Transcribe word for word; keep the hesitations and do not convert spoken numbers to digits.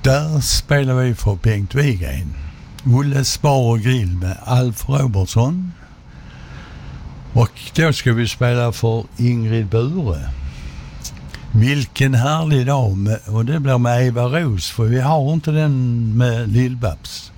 Där spelar vi för Bengt Wigren. Olles bar och grill med Alf Robertsson. Och då ska vi spela för Ingrid Bure. Vilken härlig dag med, och det blir med Eva Ros, för vi har inte den med Lill-Babs.